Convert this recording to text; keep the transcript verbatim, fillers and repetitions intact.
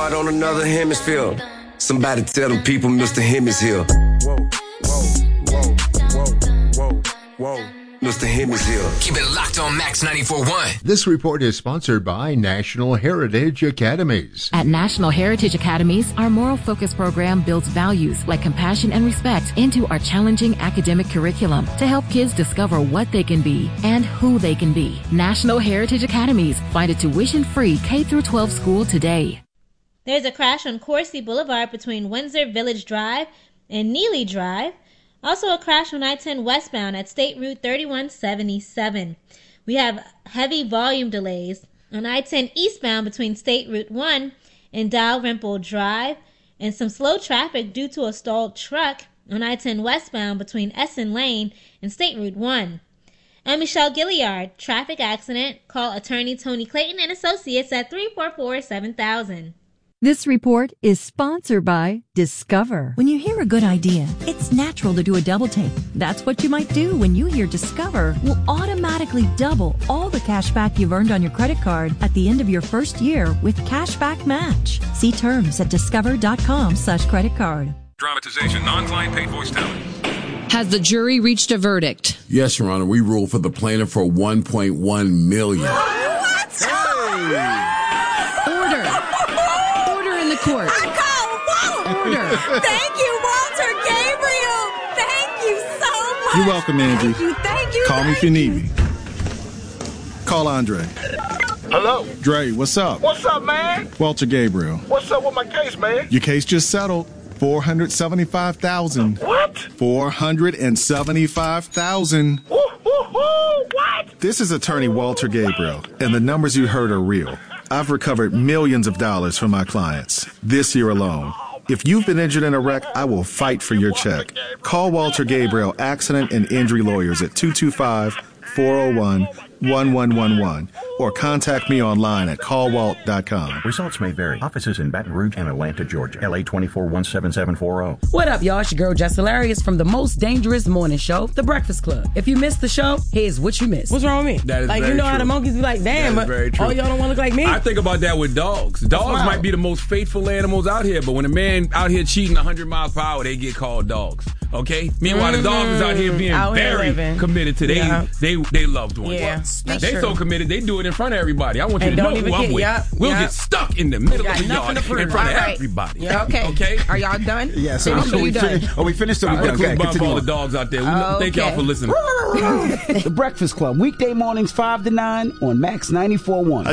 heart on another hemisphere. Somebody tell them people Mister Him is here. Whoa, whoa, whoa, whoa, whoa, whoa. Mister Him is here. Keep it locked on Max ninety-four point one. This report is sponsored by National Heritage Academies. At National Heritage Academies, our moral focus program builds values like compassion and respect into our challenging academic curriculum to help kids discover what they can be and who they can be. National Heritage Academies. Find a tuition-free K through twelve school today. There's a crash on Coursey Boulevard between Windsor Village Drive and Neely Drive. Also a crash on I ten westbound at State Route thirty-one seventy-seven. We have heavy volume delays on I ten eastbound between State Route one and Dalrymple Drive, and some slow traffic due to a stalled truck on I ten westbound between Essen Lane and State Route one. I'm Michelle Gilliard. Traffic accident. Call attorney Tony Clayton and Associates at three four four, seven thousand. This report is sponsored by Discover. When you hear a good idea, it's natural to do a double take. That's what you might do when you hear Discover will automatically double all the cash back you've earned on your credit card at the end of your first year with Cashback Match. See terms at discover.com slash credit card. Dramatization, non-client paid voice talent. Has the jury reached a verdict? Yes, Your Honor. We ruled for the plaintiff for one point one million dollars. What? Hey! Court. I call whoa. Order. Thank you, Walter Gabriel. Thank you so much. You're welcome, Angie. Thank you. Thank you. Call me if you need me. Call Andre. Hello? Dre, what's up? What's up, man? Walter Gabriel. What's up with my case, man? Your case just settled. four hundred seventy-five thousand dollars. What? four hundred seventy-five thousand dollars. Woo, woo, woo. What? This is attorney Walter Gabriel, and the numbers you heard are real. I've recovered millions of dollars from my clients this year alone. If you've been injured in a wreck, I will fight for your check. Call Walter Gabriel Accident and Injury Lawyers at two two five, four oh one, one one one one or contact me online at call walt dot com. Results may vary. Offices in Baton Rouge and Atlanta, Georgia. L A twenty-four one seven seven four zero. What up, y'all? It's your girl, Jess Hilarious from the most dangerous morning show, The Breakfast Club. If you missed the show, here's what you missed. What's wrong with me? That is like, very you know true. how the monkeys be like, damn, but all y'all don't want to look like me? I think about that with dogs. Dogs might be the most faithful animals out here, but when a man out here cheating one hundred miles per hour, they get called dogs. Okay? Meanwhile, mm-hmm. the dog is out here being out very here committed to yeah. they, they, they loved ones. Yeah, they true. so committed, they do it in front of everybody. I want you and to know don't who I'm get, with. Yep, we'll yep. get stuck in the middle of the yard in front All of right. everybody. Yeah. Okay. Okay? Are y'all done? Yeah, so, so so we, done? fin- oh, we finished. So we I'll done. Okay, include continue all on. the dogs out there. We Okay. Thank y'all for listening. The Breakfast Club, weekday mornings five to nine on Max ninety-four point one.